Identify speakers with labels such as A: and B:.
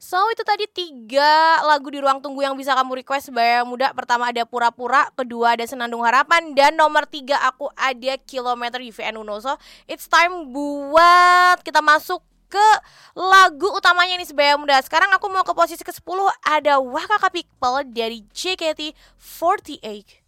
A: So itu tadi 3 lagu di ruang tunggu yang bisa kamu request Bayang Muda. Pertama ada Pura-Pura, kedua ada Senandung Harapan, dan nomor 3 aku ada Kilometer YVN Unoso. It's time buat kita masuk ke lagu utamanya nih Bayang Muda. Sekarang aku mau ke posisi ke-10, ada Wah Kakak People dari JKT48.